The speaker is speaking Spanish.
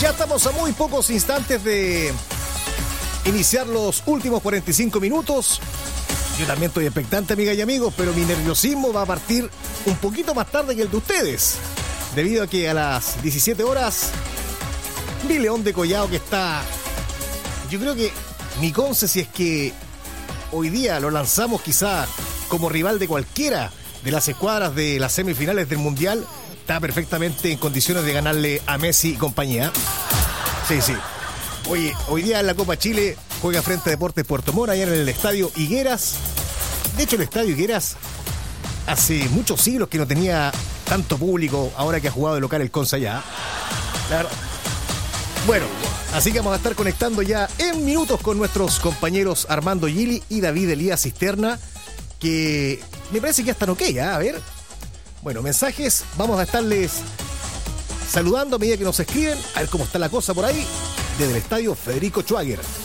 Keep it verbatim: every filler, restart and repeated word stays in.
Ya estamos a muy pocos instantes de iniciar los últimos cuarenta y cinco minutos. Yo también estoy expectante, amigas y amigos, pero mi nerviosismo va a partir un poquito más tarde que el de ustedes, debido a que a las diecisiete horas mi León de Collado, que está, yo creo que mi Conce, si es que hoy día lo lanzamos quizá como rival de cualquiera de las escuadras de las semifinales del Mundial, está perfectamente en condiciones de ganarle a Messi y compañía. Sí, sí. Oye, hoy día en la Copa Chile juega frente a Deportes Puerto Montt, allá en el Estadio Higueras. De hecho, el Estadio Higueras hace muchos siglos que no tenía tanto público, ahora que ha jugado de local el Conce allá. La verdad. Bueno, así que vamos a estar conectando ya en minutos con nuestros compañeros Armando Gili y David Elías Cisterna, que me parece que ya están ok, ¿eh? A ver. Bueno, mensajes, vamos a estarles saludando a medida que nos escriben, a ver cómo está la cosa por ahí, desde el estadio Federico Schwager.